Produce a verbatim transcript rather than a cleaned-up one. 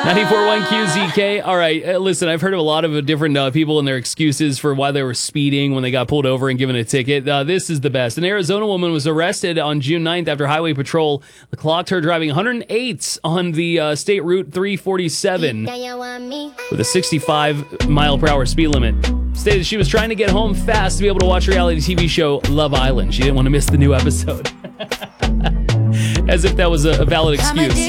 ninety-four point one Q Z K. All right, uh, listen, I've heard of a lot of uh, different uh, people and their excuses for why they were speeding when they got pulled over and given a ticket. Uh, this is the best. An Arizona woman was arrested on June ninth after Highway Patrol clocked her driving one hundred eight on the uh, State Route three forty-seven with a sixty-five mile per hour speed limit. Stated she was trying to get home fast to be able to watch reality T V show Love Island. She didn't want to miss the new episode. As if that was a, a valid excuse.